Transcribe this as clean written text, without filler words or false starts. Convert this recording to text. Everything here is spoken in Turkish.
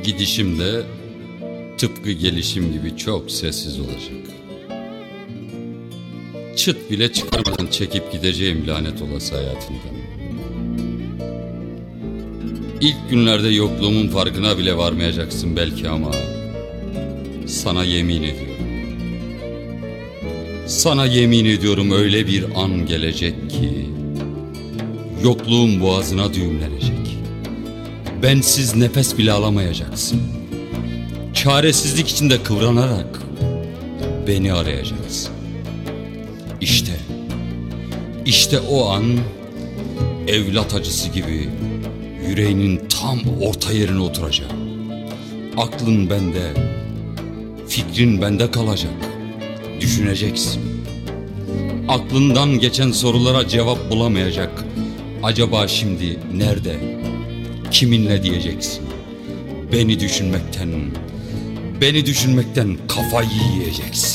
gidişim de tıpkı gelişim gibi çok sessiz olacak. Çıt bile çıkarmadan çekip gideceğim lanet olası hayatından. İlk günlerde yokluğumun farkına bile varmayacaksın belki ama sana yemin ediyorum. Sana yemin ediyorum öyle bir an gelecek ki yokluğun boğazına düğümlenecek. Bensiz nefes bile alamayacaksın. Çaresizlik içinde kıvranarak beni arayacaksın. İşte o an evlat acısı gibi yüreğinin tam orta yerine oturacak. Aklın bende, fikrin bende kalacak. Düşüneceksin. Aklından geçen sorulara cevap bulamayacak. Acaba şimdi nerede, kiminle diyeceksin. Beni düşünmekten kafayı yiyeceksin.